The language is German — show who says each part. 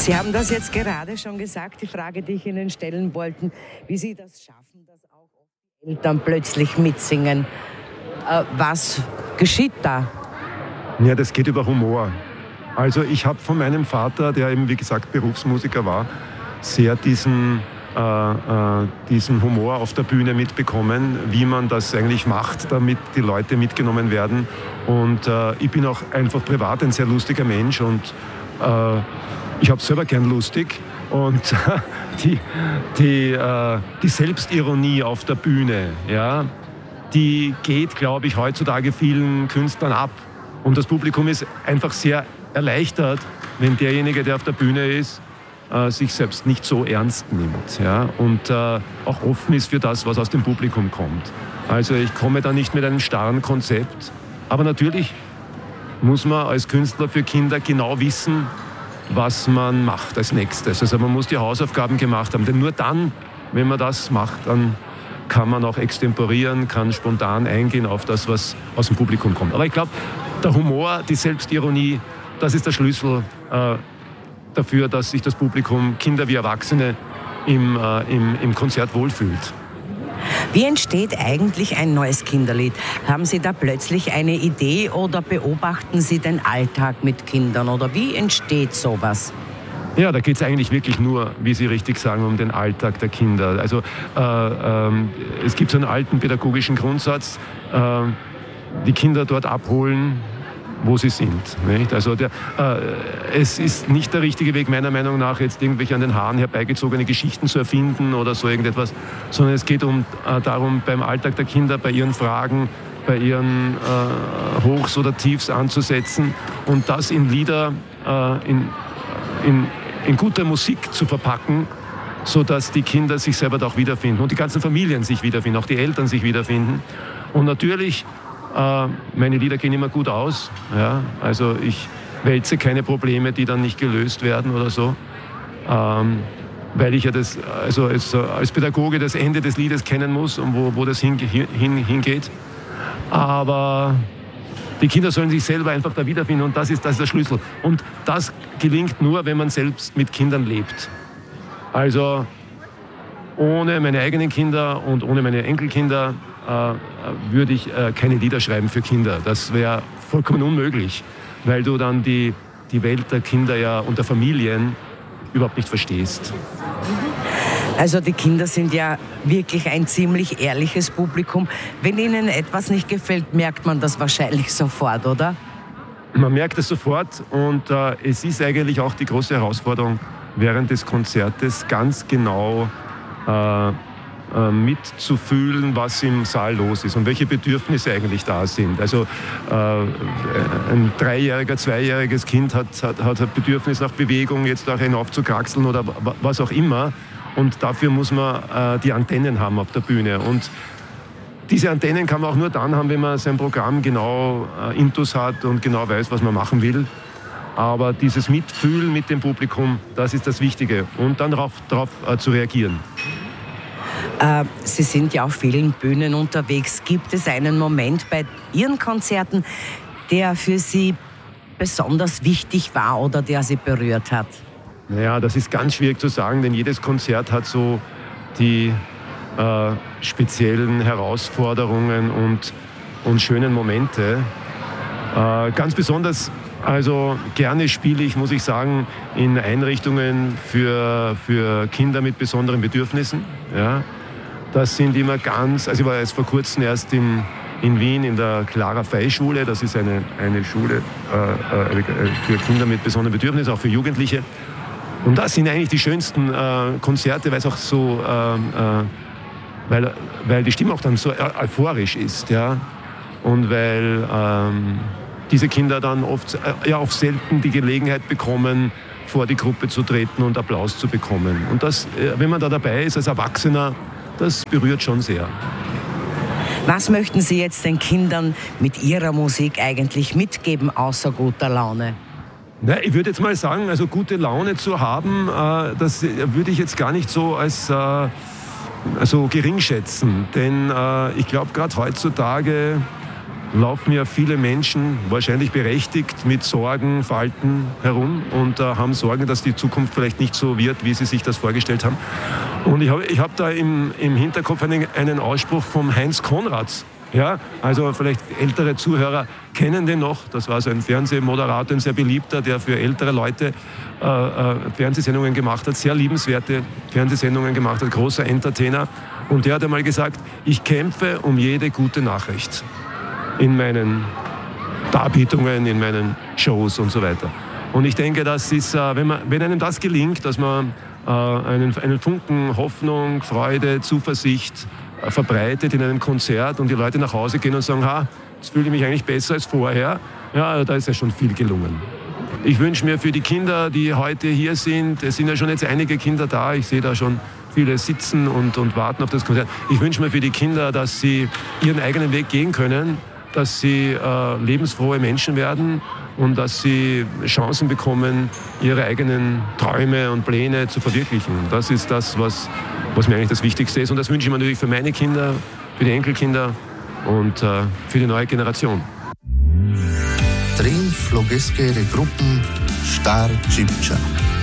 Speaker 1: Sie haben das jetzt gerade schon gesagt, die Frage, die ich Ihnen stellen wollte, wie Sie das schaffen, dass auch die Eltern plötzlich mitsingen. Was geschieht da?
Speaker 2: Ja, das geht über Humor. Also ich habe von meinem Vater, der eben wie gesagt Berufsmusiker war, sehr diesen Humor auf der Bühne mitbekommen, wie man das eigentlich macht, damit die Leute mitgenommen werden. Und ich bin auch einfach privat ein sehr lustiger Mensch und ich habe selber gern lustig. Und die Selbstironie auf der Bühne, ja, die geht, glaube ich, heutzutage vielen Künstlern ab. Und das Publikum ist einfach sehr erleichtert, wenn derjenige, der auf der Bühne ist, sich selbst nicht so ernst nimmt, ja, und auch offen ist für das, was aus dem Publikum kommt. Also ich komme da nicht mit einem starren Konzept, aber natürlich muss man als Künstler für Kinder genau wissen, was man macht als nächstes. Also man muss die Hausaufgaben gemacht haben, denn nur dann, wenn man das macht, dann kann man auch extemporieren, kann spontan eingehen auf das, was aus dem Publikum kommt. Aber ich glaube, der Humor, die Selbstironie, das ist der Schlüssel dafür, dass sich das Publikum, Kinder wie Erwachsene, im Konzert wohlfühlt.
Speaker 1: Wie entsteht eigentlich ein neues Kinderlied? Haben Sie da plötzlich eine Idee oder beobachten Sie den Alltag mit Kindern? Oder wie entsteht sowas?
Speaker 2: Ja, da geht es eigentlich wirklich nur, wie Sie richtig sagen, um den Alltag der Kinder. Also es gibt so einen alten pädagogischen Grundsatz, die Kinder dort abholen, wo sie sind. Nicht? Also es ist nicht der richtige Weg, meiner Meinung nach, jetzt irgendwelche an den Haaren herbeigezogene Geschichten zu erfinden oder so irgendetwas, sondern es geht darum, beim Alltag der Kinder, bei ihren Fragen, bei ihren Hochs oder Tiefs anzusetzen und das in Lieder, in guter Musik zu verpacken, sodass die Kinder sich selber da auch wiederfinden und die ganzen Familien sich wiederfinden, auch die Eltern sich wiederfinden. Und natürlich, meine Lieder gehen immer gut aus. Ja? Also ich wälze keine Probleme, die dann nicht gelöst werden oder so. Weil ich ja als Pädagoge das Ende des Liedes kennen muss und wo das hingeht. Aber die Kinder sollen sich selber einfach da wiederfinden und das ist der Schlüssel. Und das gelingt nur, wenn man selbst mit Kindern lebt. Also ohne meine eigenen Kinder und ohne meine Enkelkinder würde ich keine Lieder schreiben für Kinder. Das wäre vollkommen unmöglich, weil du dann die Welt der Kinder ja und der Familien überhaupt nicht verstehst.
Speaker 1: Also die Kinder sind ja wirklich ein ziemlich ehrliches Publikum. Wenn ihnen etwas nicht gefällt, merkt man das wahrscheinlich sofort, oder?
Speaker 2: Man merkt es sofort und es ist eigentlich auch die große Herausforderung während des Konzertes ganz genau mitzufühlen, was im Saal los ist und welche Bedürfnisse eigentlich da sind. Also ein 2-jähriges Kind hat ein Bedürfnis nach Bewegung, jetzt auch hinaufzukraxeln oder was auch immer. Und dafür muss man die Antennen haben auf der Bühne. Und diese Antennen kann man auch nur dann haben, wenn man sein Programm genau intus hat und genau weiß, was man machen will. Aber dieses Mitfühlen mit dem Publikum, das ist das Wichtige. Und dann darauf zu reagieren.
Speaker 1: Sie sind ja auf vielen Bühnen unterwegs. Gibt es einen Moment bei Ihren Konzerten, der für Sie besonders wichtig war oder der Sie berührt hat?
Speaker 2: Naja, das ist ganz schwierig zu sagen, denn jedes Konzert hat so die speziellen Herausforderungen und schönen Momente. Ganz besonders, also gerne spiele ich, muss ich sagen, in Einrichtungen für Kinder mit besonderen Bedürfnissen. Ja. Das sind immer also ich war jetzt vor kurzem erst in Wien in der Clara-Fey-Schule. Das ist eine Schule für Kinder mit besonderen Bedürfnissen, auch für Jugendliche. Und das sind eigentlich die schönsten Konzerte, weil es auch so, weil die Stimme auch dann so euphorisch ist, ja, und weil diese Kinder dann oft selten die Gelegenheit bekommen, vor die Gruppe zu treten und Applaus zu bekommen. Und das, wenn man da dabei ist als Erwachsener, das berührt schon sehr.
Speaker 1: Was möchten Sie jetzt den Kindern mit Ihrer Musik eigentlich mitgeben, außer guter Laune?
Speaker 2: Na, ich würde jetzt mal sagen, also gute Laune zu haben, das würde ich jetzt gar nicht so als gering schätzen. Denn ich glaube, gerade heutzutage laufen ja viele Menschen, wahrscheinlich berechtigt, mit Sorgen, Falten herum und haben Sorgen, dass die Zukunft vielleicht nicht so wird, wie sie sich das vorgestellt haben. Und ich hab da im Hinterkopf einen Ausspruch vom Heinz Konrads. Ja, also vielleicht ältere Zuhörer kennen den noch. Das war so ein Fernsehmoderator, ein sehr beliebter, der für ältere Leute Fernsehsendungen gemacht hat, sehr liebenswerte Fernsehsendungen gemacht hat, großer Entertainer. Und der hat einmal gesagt, ich kämpfe um jede gute Nachricht in meinen Darbietungen, in meinen Shows und so weiter. Und ich denke, das ist, wenn einem das gelingt, dass man einen Funken Hoffnung, Freude, Zuversicht verbreitet in einem Konzert und die Leute nach Hause gehen und sagen, jetzt fühle ich mich eigentlich besser als vorher, ja, da ist ja schon viel gelungen. Ich wünsche mir für die Kinder, die heute hier sind, es sind ja schon jetzt einige Kinder da, ich sehe da schon viele sitzen und warten auf das Konzert. Ich wünsche mir für die Kinder, dass sie ihren eigenen Weg gehen können, dass sie lebensfrohe Menschen werden und dass sie Chancen bekommen, ihre eigenen Träume und Pläne zu verwirklichen. Das ist das, was mir eigentlich das Wichtigste ist. Und das wünsche ich mir natürlich für meine Kinder, für die Enkelkinder und für die neue Generation.
Speaker 3: Triumf Floghezke Gruppen Star Cipcia.